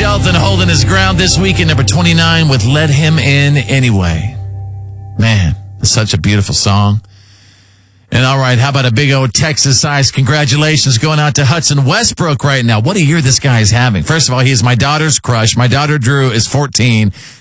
Shelton holding his ground this week at number 29 with Let Him In Anyway. Man, it's such a beautiful song. And all right, how about a big old Texas-sized congratulations going out to Hudson Westbrook right now. What a year this guy is having. First of all, he is my daughter's crush. My daughter, Drew, is 14.